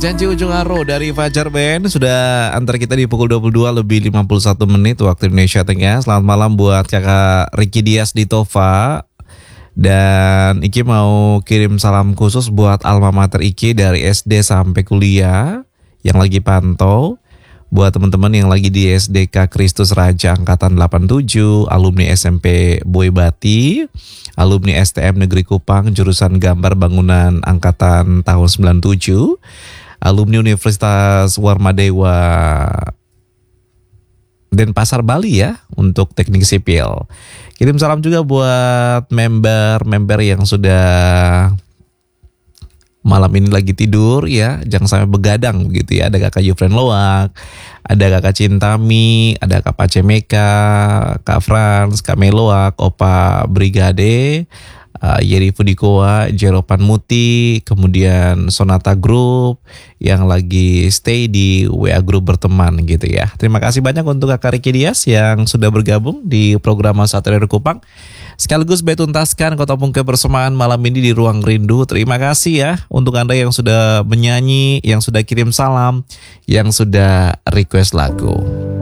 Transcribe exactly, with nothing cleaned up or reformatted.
Janji Ujung Aro dari Fajar Band sudah antar kita di pukul dua puluh dua lebih lima puluh satu menit waktu Indonesia Tengah. Selamat malam buat kakak Ricky Dias di Tova. Dan Iki mau kirim salam khusus buat alma mater Iki dari S D sampai kuliah yang lagi pantau. Buat teman-teman yang lagi di S D K Kristus Raja Angkatan delapan puluh tujuh, alumni S M P Boybati, alumni S T M Negeri Kupang jurusan Gambar Bangunan Angkatan tahun sembilan puluh tujuh, alumni Universitas Warmadewa Denpasar Bali ya untuk teknik sipil. Kirim salam juga buat member-member yang sudah malam ini lagi tidur ya, jangan sampai begadang begitu ya. Ada kakak Yufren Loak, ada kakak Cintami, ada kak Pacemeka, kak Frans, kak Meloak, Opa Brigade, uh, Yeri Fudikoa, Jeropan Muti, kemudian Sonata Group yang lagi stay di W A Group berteman gitu ya. Terima kasih banyak untuk kakak Ricky Dias yang sudah bergabung di program Satria Kupang. Sekaligus saya tuntaskan Kota Pungke Persembahan malam ini di Ruang Rindu. Terima kasih ya untuk Anda yang sudah menyanyi, yang sudah kirim salam, yang sudah request lagu.